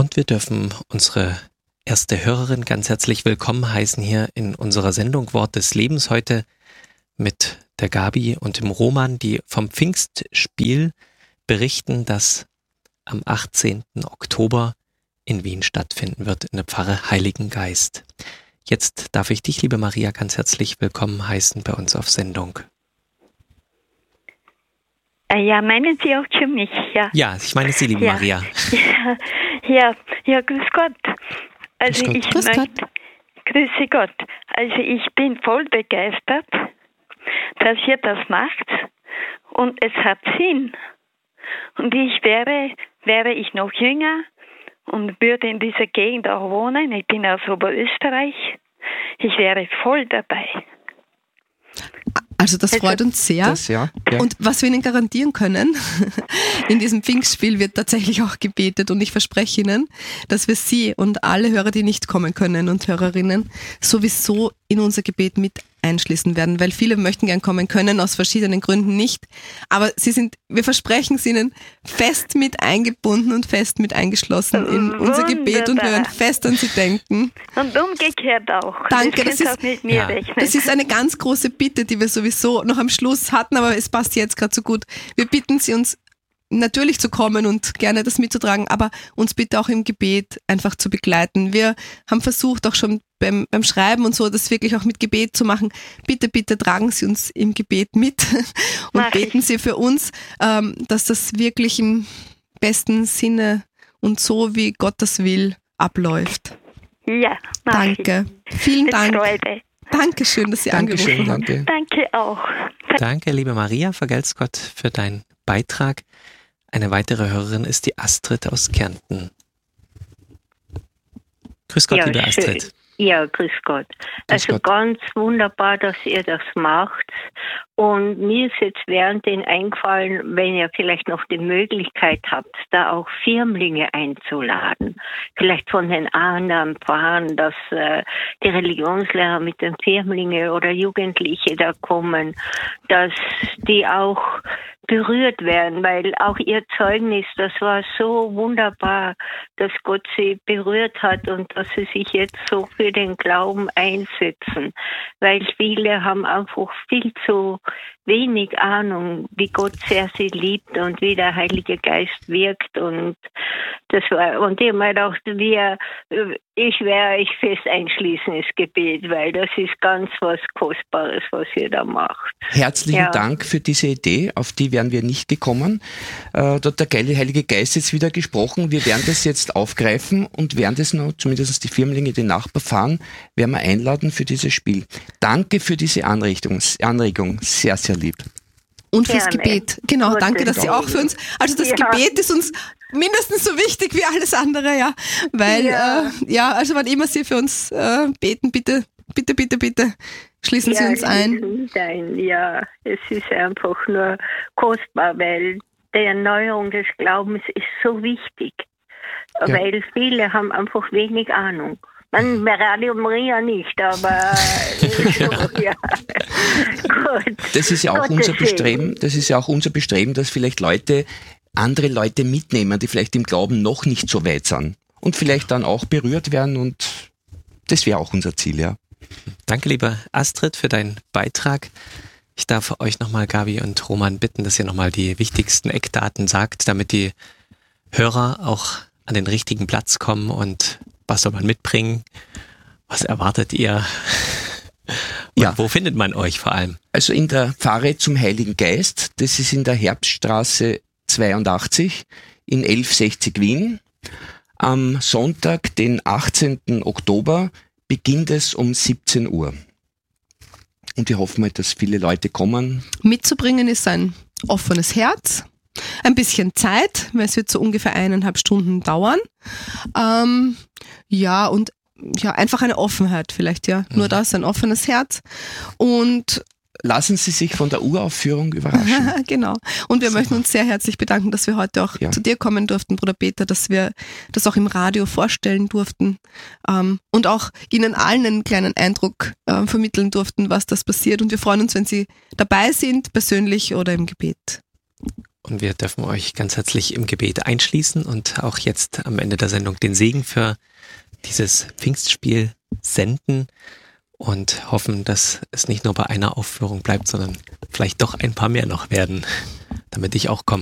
Und wir dürfen unsere erste Hörerin ganz herzlich willkommen heißen hier in unserer Sendung Wort des Lebens heute mit der Gabi und dem Roman, die vom Pfingstspiel berichten, das am 18. Oktober in Wien stattfinden wird, in der Pfarre Heiligen Geist. Jetzt darf ich dich, liebe Maria, ganz herzlich willkommen heißen bei uns auf Sendung. Ja, meinen Sie auch für mich? Ja, ich meine Sie, liebe Maria. Ja, grüß Gott. Also grüße Gott. Also ich bin voll begeistert, dass ihr das macht und es hat Sinn. Und ich wäre ich noch jünger und würde in dieser Gegend auch wohnen, ich bin aus Oberösterreich, ich wäre voll dabei. Also das freut uns sehr. Und was wir Ihnen garantieren können, in diesem Pfingstspiel wird tatsächlich auch gebetet und ich verspreche Ihnen, dass wir Sie und alle Hörer, die nicht kommen können und Hörerinnen, sowieso in unser Gebet mit einschließen werden, weil viele möchten gern kommen können, aus verschiedenen Gründen nicht. Aber wir versprechen es Ihnen, fest mit eingebunden und fest mit eingeschlossen in unser Gebet und wir werden fest an Sie denken. Und umgekehrt auch. Danke, das ist auch mit mir rechnen. Das ist eine ganz große Bitte, die wir sowieso noch am Schluss hatten, aber es passt jetzt gerade so gut. Wir bitten Sie uns natürlich zu kommen und gerne das mitzutragen, aber uns bitte auch im Gebet einfach zu begleiten. Wir haben versucht, auch schon beim Schreiben und so, das wirklich auch mit Gebet zu machen. Bitte, bitte tragen Sie uns im Gebet mit und beten Sie für uns, dass das wirklich im besten Sinne und so, wie Gott das will, abläuft. Ja, danke. Vielen Dank. Freude. Dankeschön, dass Sie angerufen haben. Danke auch. Danke, liebe Maria, vergelt's Gott für deinen Beitrag. Eine weitere Hörerin ist die Astrid aus Kärnten. Grüß Gott, liebe Astrid. Ja, grüß Gott. Also ganz wunderbar, dass ihr das macht. Und mir ist jetzt währenddessen eingefallen, wenn ihr vielleicht noch die Möglichkeit habt, da auch Firmlinge einzuladen. Vielleicht von den anderen Pfarrern, dass die Religionslehrer mit den Firmlinge oder Jugendliche da kommen, dass die auch berührt werden, weil auch ihr Zeugnis, das war so wunderbar, dass Gott sie berührt hat und dass sie sich jetzt so für den Glauben einsetzen, weil viele haben einfach viel zu wenig Ahnung, wie Gott sehr sie liebt und wie der Heilige Geist wirkt und das war, und ich habe mir gedacht, ich werde euch fest einschließen ins Gebet, weil das ist ganz was Kostbares, was ihr da macht. Herzlichen Dank für diese Idee, auf die wären wir nicht gekommen. Dort hat der geile Heilige Geist jetzt wieder gesprochen, wir werden das jetzt aufgreifen und werden das noch, zumindest die Firmlinge, die Nachbarn werden wir einladen für dieses Spiel. Danke für diese Anregung, sehr, sehr lieb. Und fürs Gebet. Genau, danke, dass Sie auch für uns, also das Gebet ist uns mindestens so wichtig wie alles andere, ja. Weil, also wann immer Sie für uns beten, bitte schließen Sie uns ein. Ja, es ist einfach nur kostbar, weil die Erneuerung des Glaubens ist so wichtig. Weil viele haben einfach wenig Ahnung. Man, bei Radio Maria nicht, aber gut. Das ist ja auch unser Bestreben, dass vielleicht andere Leute mitnehmen, die vielleicht im Glauben noch nicht so weit sind und vielleicht dann auch berührt werden und das wäre auch unser Ziel, ja. Danke, liebe Astrid, für deinen Beitrag. Ich darf euch nochmal, Gabi und Roman, bitten, dass ihr nochmal die wichtigsten Eckdaten sagt, damit die Hörer auch an den richtigen Platz kommen und was soll man mitbringen? Was erwartet ihr? Und wo findet man euch vor allem? Also in der Pfarre zum Heiligen Geist, das ist in der Herbststraße 82 in 1160 Wien. Am Sonntag, den 18. Oktober, beginnt es um 17 Uhr. Und wir hoffen halt, dass viele Leute kommen. Mitzubringen ist ein offenes Herz, ein bisschen Zeit, weil es wird so ungefähr 1,5 Stunden dauern. Und einfach eine Offenheit vielleicht, Nur das, ein offenes Herz. Und lassen Sie sich von der Uraufführung überraschen. Genau. Und wir möchten uns sehr herzlich bedanken, dass wir heute auch zu dir kommen durften, Bruder Peter, dass wir das auch im Radio vorstellen durften und auch Ihnen allen einen kleinen Eindruck vermitteln durften, was das passiert. Und wir freuen uns, wenn Sie dabei sind, persönlich oder im Gebet. Und wir dürfen euch ganz herzlich im Gebet einschließen und auch jetzt am Ende der Sendung den Segen für dieses Pfingstspiel senden und hoffen, dass es nicht nur bei einer Aufführung bleibt, sondern vielleicht doch ein paar mehr noch werden, damit ich auch komme.